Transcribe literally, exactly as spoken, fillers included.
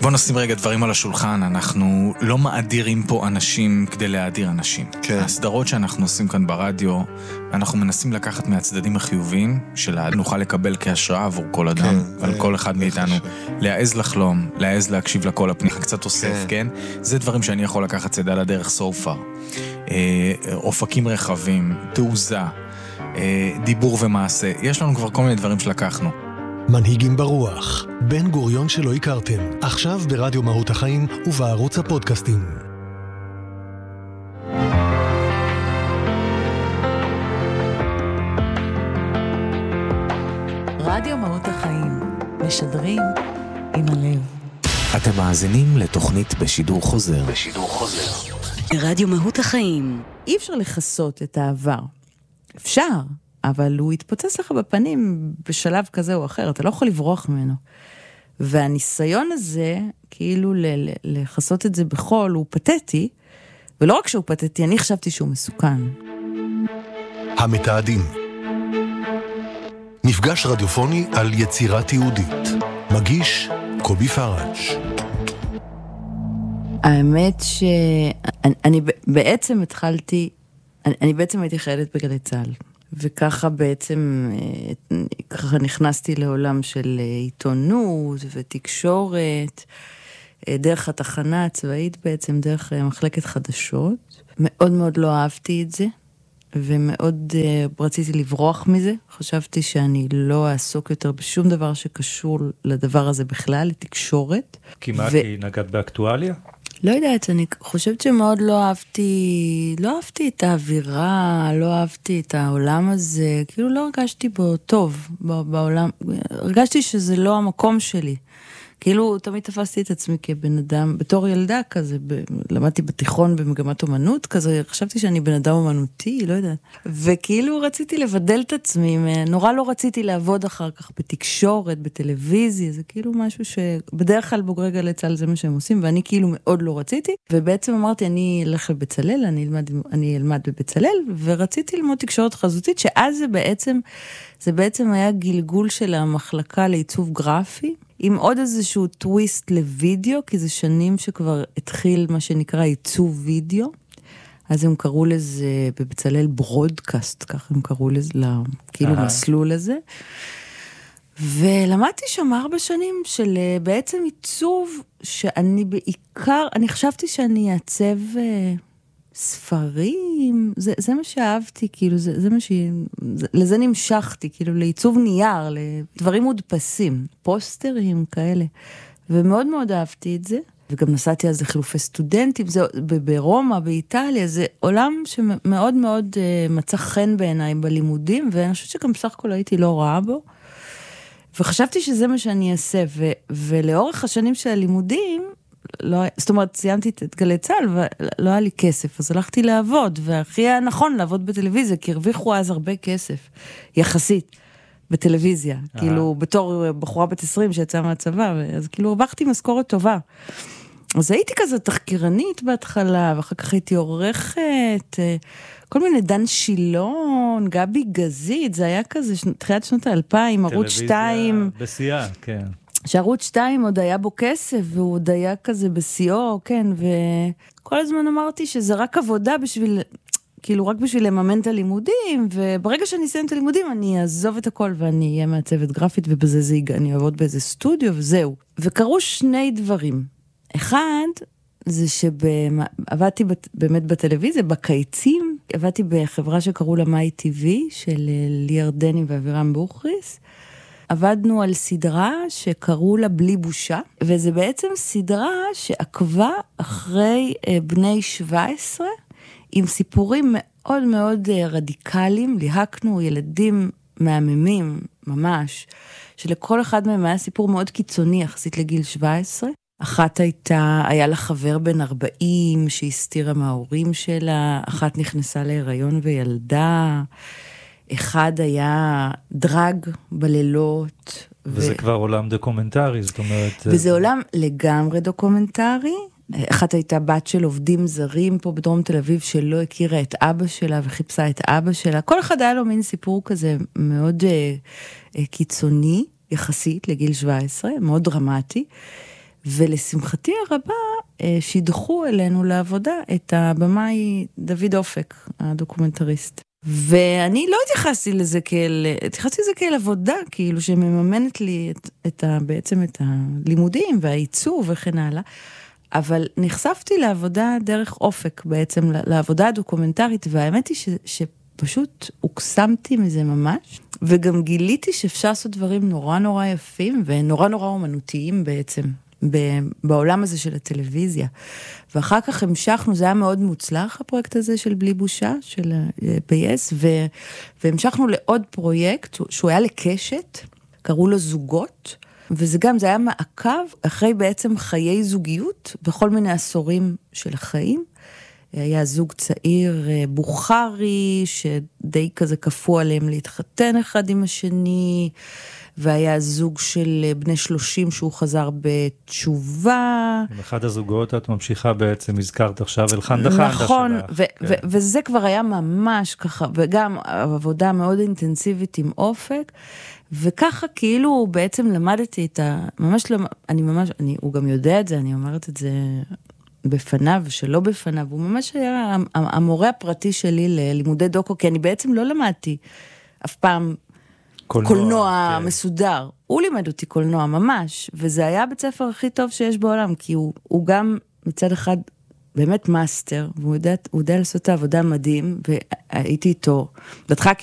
בוא נשים רגע דברים על השולחן, אנחנו לא מאדירים פה אנשים כדי להאדיר אנשים. כן. הסדרות שאנחנו עושים כאן ברדיו, אנחנו מנסים לקחת מהצדדים החיוביים, שנוכל לקבל כהשראה עבור כל אדם, כן, ועל זה- כל אחד זה מאיתנו, חשוב. להעז לחלום, להעז להקשיב לקול הפנימי, קצת אוסף, כן? זה דברים שאני יכול לקחת צדה לדרך so far. אה, אופקים רחבים, תעוזה, אה, דיבור ומעשה, יש לנו כבר כל מיני דברים שלקחנו. מנהיגים ברוח, בן גוריון שלא הכרתם, עכשיו ברדיו מהות החיים ובערוץ הפודקאסטים. רדיו מהות החיים, משדרים עם הלב. אתם מאזינים לתוכנית בשידור חוזר. בשידור חוזר. רדיו מהות החיים. אי אפשר לחסות את העבר. אפשר, אבל הוא יתפוצץ לך בפנים בשלב כזה או אחר, אתה לא יכול לברוח ממנו. והניסיון הזה, כאילו ל- ל- לחסות את זה בחול, הוא פתטי, ולא רק שהוא פתטי, אני חשבתי שהוא מסוכן. המתעדים. מפגש רדיופוני על יצירת יהודית. מגיש קובי פראג'. האמת שאני אני בעצם התחלתי, אני, אני בעצם הייתי חיילת בגלי צה"ל, וככה בעצם, ככה נכנסתי לעולם של עיתונות ותקשורת, דרך התחנה הצבאית בעצם, דרך מחלקת חדשות. מאוד מאוד לא אהבתי את זה, ומאוד uh, רציתי לברוח מזה. חשבתי שאני לא אעסוק יותר בשום דבר שקשור לדבר הזה בכלל, לתקשורת. כי מה, ו... כי נגעת באקטואליה? לא יודעת, אני חושבת שמאוד לא אהבתי, לא אהבתי את האווירה, לא אהבתי את העולם הזה, כאילו לא הרגשתי בו טוב בעולם, הרגשתי שזה לא המקום שלי. כאילו תמיד תפסתי את עצמי כבן אדם, בתור ילדה כזה, ב, למדתי בתיכון במגמת אומנות כזה, חשבתי שאני בן אדם אומנותי, לא יודעת. וכאילו רציתי לבדל את עצמי, נורא לא רציתי לעבוד אחר כך בתקשורת, בטלוויזיה, זה כאילו משהו שבדרך כלל בוגרי גלי צה"ל זה מה שהם עושים, ואני כאילו מאוד לא רציתי, ובעצם אמרתי, אני אלך לבצלאל, אני אלמד, אני אלמד בבצלאל, ורציתי ללמוד תקשורת חזותית, שאז זה בעצם, זה בעצם היה גלגול של המחלקה לעיצוב גרפי, עם עוד איזשהו טוויסט לוידאו, כי זה שנים שכבר התחיל מה שנקרא עיצוב וידאו, אז הם קראו לזה בבצלאל ברודקאסט, ככה הם קראו לזה, כאילו מסלול לזה, ולמדתי שם ארבע שנים של בעצם עיצוב, שאני בעיקר, אני חשבתי שאני אעצב ספרים, זה, זה מה שאהבתי, כאילו, זה, זה מה ש... זה, לזה נמשכתי, כאילו, לעיצוב נייר, לדברים מודפסים, פוסטרים כאלה, ומאוד מאוד אהבתי את זה, וגם נסעתי על זה חילופי סטודנטים, זה ברומא, באיטליה, זה עולם שמאוד מאוד uh, מצא חן בעיניי בלימודים, ואני חושבת שגם בסך הכל הייתי לא רעה בו, וחשבתי שזה מה שאני אעשה, ו, ולאורך השנים של הלימודים, לא, זאת אומרת, סיימתי את גלי צה"ל, ולא היה לי כסף, אז הלכתי לעבוד, והכי היה נכון לעבוד בטלוויזיה, כי הרוויחו אז הרבה כסף, יחסית, בטלוויזיה, אה. כאילו, בתור בחורה בת עשרים שיצאה מהצבא, אז כאילו, הרווחתי משכורת טובה. אז הייתי כזה תחקירנית בהתחלה, ואחר כך הייתי עורכת, כל מיני דן שילון, גבי גזית, זה היה כזה, תחילת שנות האלפיים, ערוץ שתיים. בשיאה, כן. שערוץ שתיים עוד היה בו כסף, והוא עוד היה כזה בשיאו, כן, וכל הזמן אמרתי שזה רק עבודה בשביל, כאילו רק בשביל לממן את הלימודים, וברגע שאני אסיים את הלימודים, אני אעזוב את הכל, ואני אהיה מעצבת גרפית, ובזה זה ייגע, אני אעבוד באיזה סטודיו, וזהו. וקרו שני דברים. אחד, זה שעבדתי באמת בטלוויזיה, בקיצים, עבדתי בחברה שקראו לה מיי טי וי, של לי ירדני ואבירם בוכריס, עבדנו על סדרה שקראו לה בלי בושה, וזה בעצם סדרה שעקבה אחרי בני שבע עשרה, עם סיפורים מאוד מאוד רדיקליים, ליהקנו ילדים מהממים ממש, שלכל אחד מהם היה סיפור מאוד קיצוני יחסית לגיל שבע עשרה, אחת הייתה, היה לה חבר בן ארבעים שהסתירה מההורים שלה, אחת נכנסה להיריון וילדה, אחד היה דרג בלילות. וזה ו... כבר עולם דוקומנטרי, זאת אומרת... וזה עולם לגמרי דוקומנטרי. אחת הייתה בת של עובדים זרים פה בדרום תל אביב, שלא הכירה את אבא שלה וחיפשה את אבא שלה. כל אחד היה לו מין סיפור כזה מאוד uh, uh, קיצוני, יחסית לגיל שבע עשרה, מאוד דרמטי. ולשמחתי הרבה, שידחו אלינו לעבודה את הבמאי דוד אופק, הדוקומנטריסט. ואני לא התייחסתי לזה כאל, התייחסתי לזה כאל עבודה, כאילו שמממנת לי את, את ה, בעצם את הלימודים והעיצוב וכן הלאה, אבל נחשפתי לעבודה דרך אופק בעצם, לעבודה הדוקומנטרית, והאמת היא ש, שפשוט הוקסמתי מזה ממש, וגם גיליתי שאפשר לעשות דברים נורא נורא יפים, ונורא נורא אומנותיים בעצם, בעולם הזה של הטלוויזיה. ואחר כך המשכנו, זה היה מאוד מוצלח, הפרויקט הזה של בלי בושה, של פייס, והמשכנו לעוד פרויקט, שהוא היה לקשת, קראו לו זוגות, וזה גם, זה היה מעקב אחרי בעצם חיי זוגיות, בכל מיני עשורים של החיים. היה זוג צעיר בוכרי, שדי כזה כפו עליהם להתחתן אחד עם השני, והיה זוג של בני שלושים שהוא חזר בתשובה. עם אחד הזוגות את ממשיכה בעצם, הזכרת עכשיו אלחן דחן. נכון, ו- כן. ו- וזה כבר היה ממש ככה, וגם עבודה מאוד אינטנסיבית עם אופק, וככה כאילו בעצם למדתי את ה... ממש לא... אני ממש... אני, הוא גם יודע את זה, אני אומרת את זה בפניו ושלא בפניו, הוא ממש היה המורה הפרטי שלי ללימודי דוקו, כי אני בעצם לא למדתי אף פעם קולנוע, קולנוע כן. מסודר. הוא לימד אותי קולנוע ממש, וזה היה בית ספר הכי טוב שיש בעולם, כי הוא, הוא גם מצד אחד באמת מאסטר, והוא יודע, הוא יודע לעשות את העבודה מדהים, והייתי איתו, בהתחלה